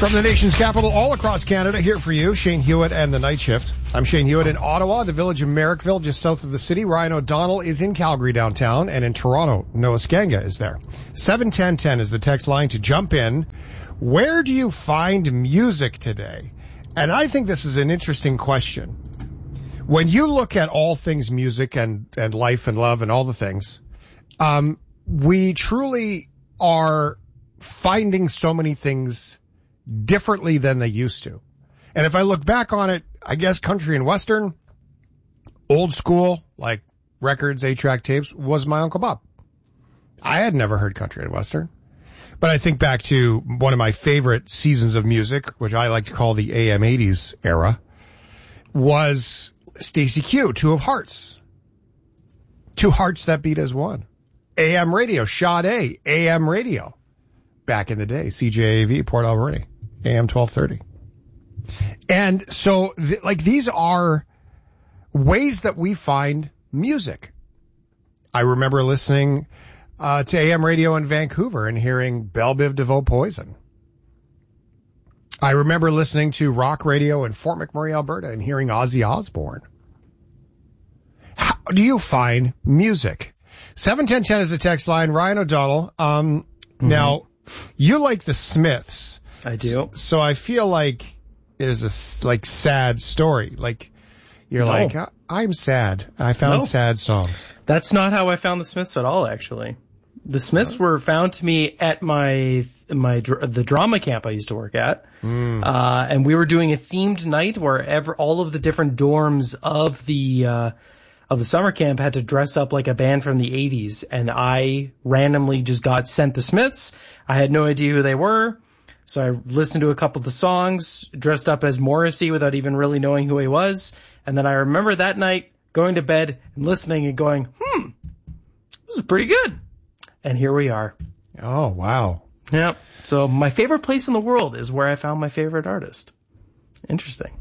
From the nation's capital all across Canada, here for you, Shane Hewitt and the Night Shift. I'm Shane Hewitt in Ottawa, the village of Merrickville, just south of the city. Ryan O'Donnell is in Calgary downtown, and in Toronto, Noah Skanga is there. 71010 is the text line to jump in. Where do you find music today? And I think this is an interesting question. When you look at all things music and life and love and all the things, we truly are finding so many things differently than they used to. And if I look back on it, I guess country and western, old school, like records, 8-track tapes, was my Uncle Bob. I had never heard country and western. But I think back to one of my favorite seasons of music, which I like to call the AM 80s era, was Stacey Q, Two of Hearts. Two hearts that beat as one. AM radio, Sade, AM radio. Back in the day, CJAV, Port Alberni, AM 1230. And so, these are ways that we find music. I remember listening to AM radio in Vancouver and hearing Belle Biv DeVoe Poison. I remember listening to rock radio in Fort McMurray, Alberta, and hearing Ozzy Osbourne. How do you find music? 71010 is the text line. Ryan O'Donnell. Now, you like the Smiths. I do. So I feel like there's a sad story. You're like, I'm sad. I found sad songs. That's not how I found the Smiths at all, actually. The Smiths were found to me at the drama camp I used to work at. And we were doing a themed night where all of the different dorms of the summer camp had to dress up like a band from the 80s, and I randomly just got sent the Smiths. I had no idea who they were, so I listened to a couple of the songs, dressed up as Morrissey without even really knowing who he was, and then I remember that night going to bed and listening and going, this is pretty good. And here we are. Oh, wow. Yeah. So my favorite place in the world is where I found my favorite artist. Interesting.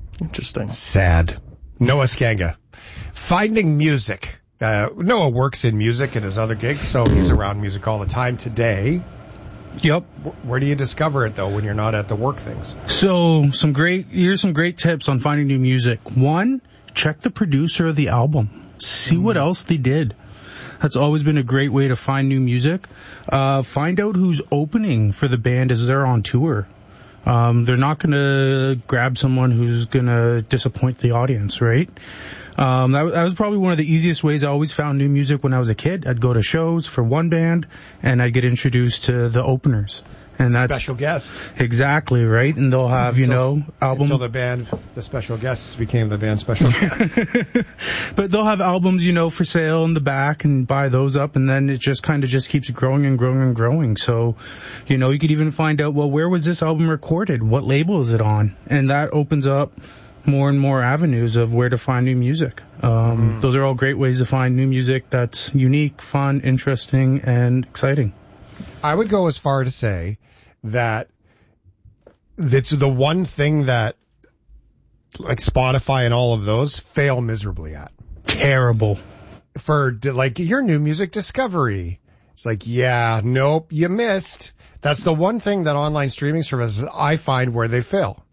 Sad. Noah Skanga. Finding music. Noah works in music in his other gigs, so he's around music all the time today. Yep. Where do you discover it, though, when you're not at the work things? So here's some great tips on finding new music. One, check the producer of the album. See what else they did. That's always been a great way to find new music. Find out who's opening for the band as they're on tour. They're not going to grab someone who's going to disappoint the audience, right? That was probably one of the easiest ways I always found new music when I was a kid. I'd go to shows for one band, and I'd get introduced to the openers. And that's special guests. Exactly, right? And they'll have, album. Until the special guests became the band special guests. But they'll have albums, for sale in the back, and buy those up, and then it just keeps growing and growing and growing. So, you could even find out, well, where was this album recorded? What label is it on? And that opens up more and more avenues of where to find new music. Those are all great ways to find new music that's unique, fun, interesting, and exciting. I would go as far to say that it's the one thing that, like Spotify and all of those, fail miserably at. Terrible. For, your new music discovery. It's nope, you missed. That's the one thing that online streaming services I find where they fail.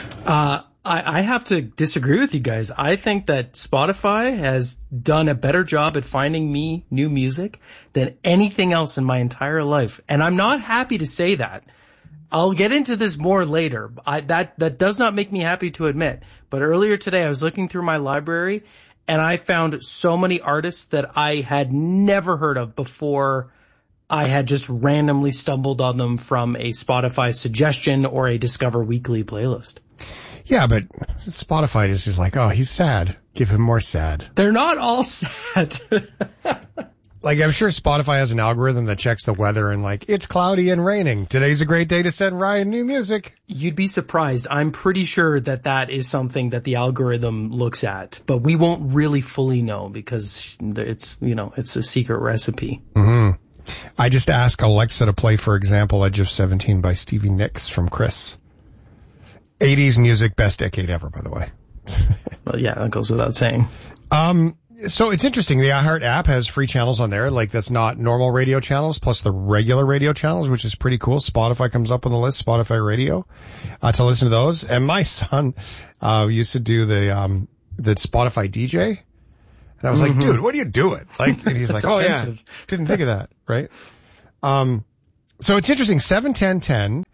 I have to disagree with you guys. I think that Spotify has done a better job at finding me new music than anything else in my entire life. And I'm not happy to say that. I'll get into this more later. That does not make me happy to admit. But earlier today, I was looking through my library, and I found so many artists that I had never heard of before. I had just randomly stumbled on them from a Spotify suggestion or a Discover Weekly playlist. Yeah, but Spotify is just like, oh, he's sad. Give him more sad. They're not all sad. I'm sure Spotify has an algorithm that checks the weather and it's cloudy and raining. Today's a great day to send Ryan new music. You'd be surprised. I'm pretty sure that is something that the algorithm looks at, but we won't really fully know because it's a secret recipe. Mm-hmm. I just asked Alexa to play, for example, Edge of 17 by Stevie Nicks from Chris. 80s music, best decade ever, by the way. Well, yeah, that goes without saying. So it's interesting. The iHeart app has free channels on there, like that's not normal radio channels, plus the regular radio channels, which is pretty cool. Spotify comes up on the list, Spotify Radio, to listen to those. And my son, used to do the Spotify DJ. And I was like, dude, what are you doing? Like, and he's like, oh yeah, didn't think of that, right? So it's interesting. 7-10-10.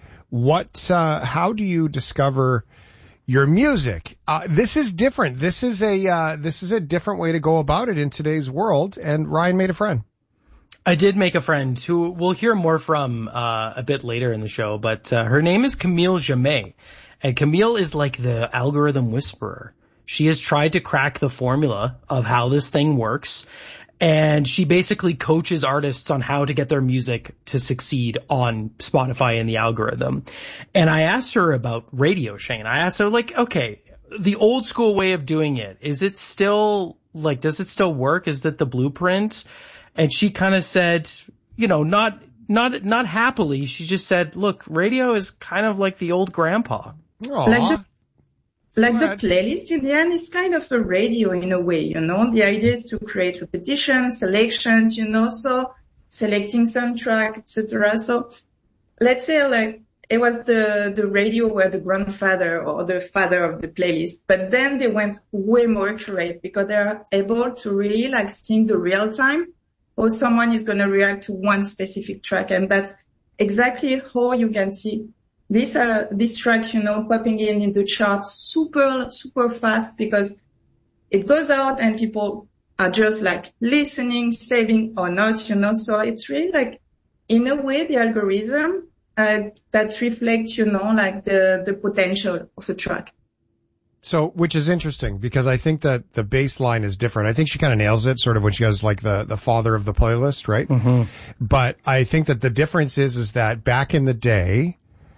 How do you discover your music? This is different. This is a different way to go about it in today's world. And Ryan made a friend. I did make a friend who we'll hear more from, a bit later in the show, but, her name is Camille Jamais. And Camille is like the algorithm whisperer. She has tried to crack the formula of how this thing works. And she basically coaches artists on how to get their music to succeed on Spotify and the algorithm. And I asked her about radio, Shane. I asked her, like, okay, the old school way of doing it, is it still, like, does it still work? Is that the blueprint? And she kind of said, you know, not happily. She just said, look, radio is kind of like the old grandpa. Aww. Like the playlist in the end is kind of a radio in a way, you know. The idea is to create repetitions, selections, you know, so selecting some track, etc. So let's say like it was the radio were the grandfather or the father of the playlist, but then they went way more accurate because they are able to really like see the real time how someone is going to react to one specific track. And that's exactly how you can see this track, you know, popping in the charts super, super fast because it goes out and people are just like listening, saving or not, you know. So it's really like, in a way, the algorithm, that reflects, you know, like the potential of a track. So, which is interesting because I think that the baseline is different. I think she kind of nails it sort of when she goes like the father of the playlist, right? Mm-hmm. But I think that the difference is that back in the day,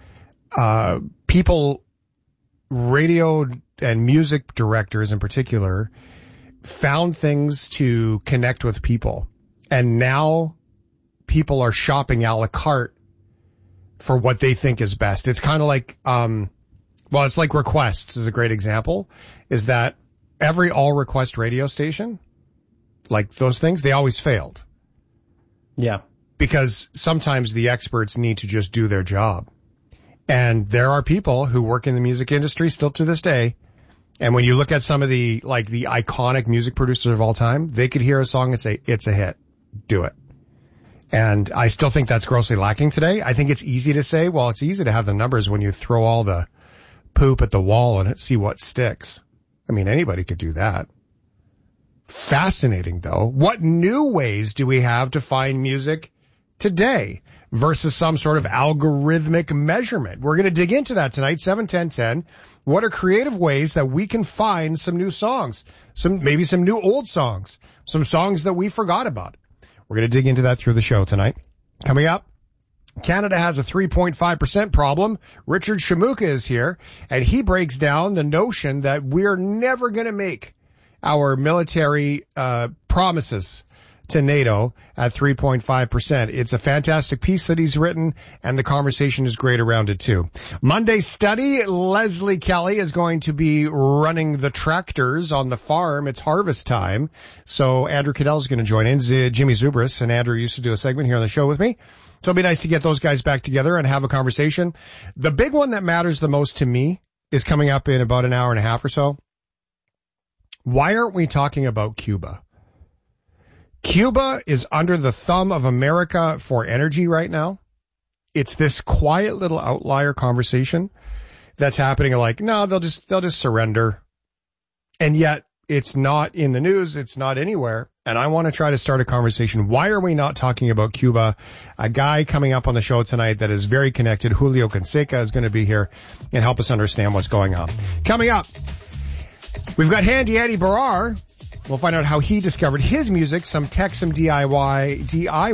people, radio and music directors in particular, found things to connect with people. And now people are shopping a la carte for what they think is best. It's kind of like, it's like Requests is a great example, is that every all request radio station, like those things, they always failed. Yeah. Because sometimes the experts need to just do their job. And there are people who work in the music industry still to this day. And when you look at some of the iconic music producers of all time, they could hear a song and say, it's a hit. Do it. And I still think that's grossly lacking today. I think it's easy to say, well, it's easy to have the numbers when you throw all the poop at the wall and see what sticks. I mean, anybody could do that. Fascinating though. What new ways do we have to find music today versus some sort of algorithmic measurement? We're going to dig into that tonight, 7-10-10. What are creative ways that we can find some new songs, maybe some new old songs, some songs that we forgot about? We're going to dig into that through the show tonight. Coming up, Canada has a 3.5% problem. Richard Shamuka is here, and he breaks down the notion that we're never going to make our military promises to NATO at 3.5%. It's a fantastic piece that he's written, and the conversation is great around it too. Monday study, Leslie Kelly is going to be running the tractors on the farm. It's harvest time. So Andrew Cadell is going to join in. Jimmy Zubris and Andrew used to do a segment here on the show with me. So it'll be nice to get those guys back together and have a conversation. The big one that matters the most to me is coming up in about an hour and a half or so. Why aren't we talking about Cuba? Cuba is under the thumb of America for energy right now. It's this quiet little outlier conversation that's happening like, no, they'll just surrender. And yet it's not in the news. It's not anywhere. And I want to try to start a conversation. Why are we not talking about Cuba? A guy coming up on the show tonight that is very connected, Julio Canseca, is going to be here and help us understand what's going on. Coming up, we've got Handy Andy Barrar. We'll find out how he discovered his music, some tech, some DIY,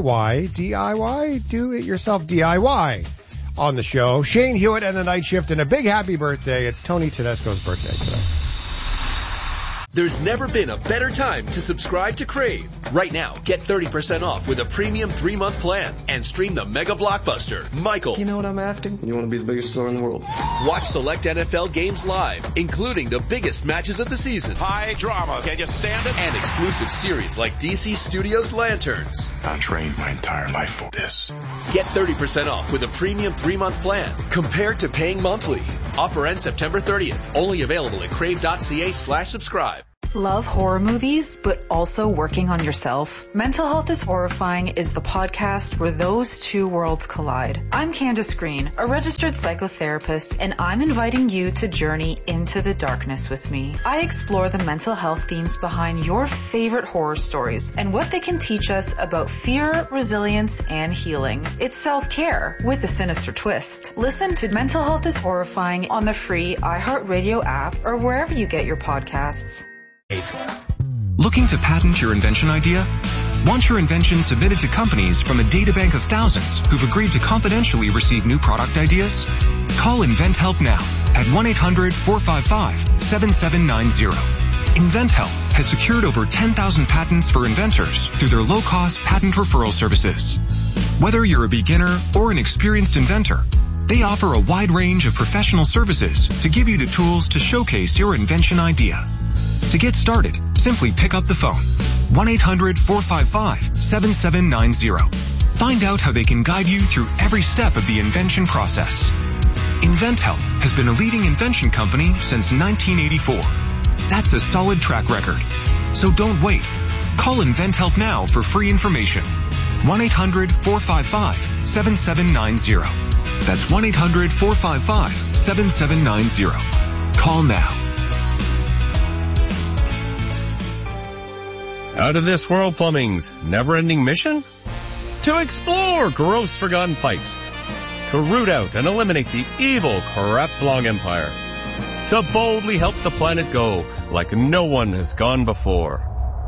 do-it-yourself DIY on the show. Shane Hewitt and the Night Shift, and a big happy birthday. It's Tony Tedesco's birthday today. There's never been a better time to subscribe to Crave. Right now, get 30% off with a premium 3-month plan and stream the mega blockbuster, Michael. You know what I'm after? You want to be the biggest star in the world. Watch select NFL games live, including the biggest matches of the season. High drama. Can you stand it? And exclusive series like DC Studios Lanterns. I trained my entire life for this. Get 30% off with a premium 3-month plan compared to paying monthly. Offer ends September 30th. Only available at crave.ca/subscribe. Love horror movies, but also working on yourself? Mental Health is Horrifying is the podcast where those two worlds collide. I'm Candace Green, a registered psychotherapist, and I'm inviting you to journey into the darkness with me. I explore the mental health themes behind your favorite horror stories and what they can teach us about fear, resilience, and healing. It's self-care with a sinister twist. Listen to Mental Health is Horrifying on the free iHeartRadio app or wherever you get your podcasts. Looking to patent your invention idea? Want your invention submitted to companies from a databank of thousands who've agreed to confidentially receive new product ideas? Call InventHelp now at 1-800-455-7790. InventHelp has secured over 10,000 patents for inventors through their low-cost patent referral services. Whether you're a beginner or an experienced inventor, they offer a wide range of professional services to give you the tools to showcase your invention idea. To get started, simply pick up the phone, 1-800-455-7790. Find out how they can guide you through every step of the invention process. InventHelp has been a leading invention company since 1984. That's a solid track record. So don't wait. Call InventHelp now for free information. 1-800-455-7790. That's 1-800-455-7790. Call now. Out of This World Plumbing's never-ending mission? To explore gross forgotten pipes. To root out and eliminate the evil Crapslong Empire. To boldly help the planet go like no one has gone before.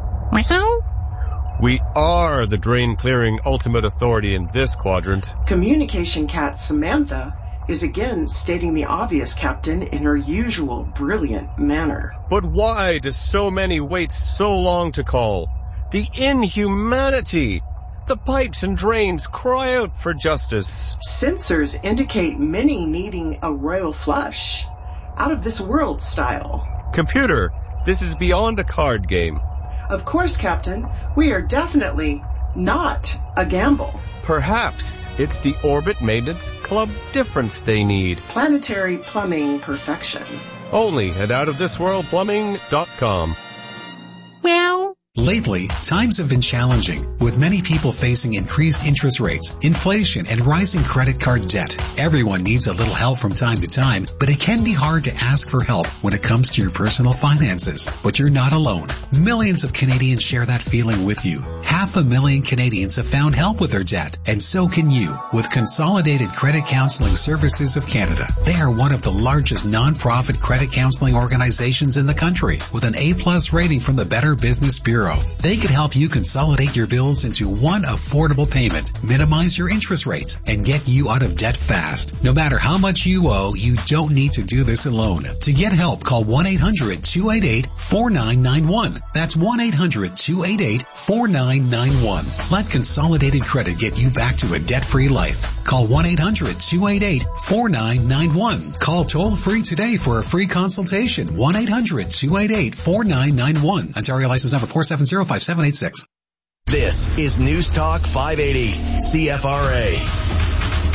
We are the drain-clearing ultimate authority in this quadrant. Communication cat Samantha is again stating the obvious, Captain, in her usual brilliant manner. But why do so many wait so long to call? The inhumanity! The pipes and drains cry out for justice. Sensors indicate many needing a royal flush. Out of this world style. Computer, this is beyond a card game. Of course, Captain. We are definitely not a gamble. Perhaps it's the Orbit Maintenance Club difference they need. Planetary plumbing perfection. Only at outofthisworldplumbing.com. Well, lately, times have been challenging, with many people facing increased interest rates, inflation, and rising credit card debt. Everyone needs a little help from time to time, but it can be hard to ask for help when it comes to your personal finances. But you're not alone. Millions of Canadians share that feeling with you. 500,000 Canadians have found help with their debt, and so can you, with Consolidated Credit Counseling Services of Canada. They are one of the largest non-profit credit counseling organizations in the country, with an A+ rating from the Better Business Bureau. They can help you consolidate your bills into one affordable payment, minimize your interest rates, and get you out of debt fast. No matter how much you owe, you don't need to do this alone. To get help, call 1-800-288-4991. That's 1-800-288-4991. Let Consolidated Credit get you back to a debt-free life. Call 1-800-288-4991. Call toll-free today for a free consultation. 1-800-288-4991. Ontario license number 4705786. This is News Talk 580, CFRA.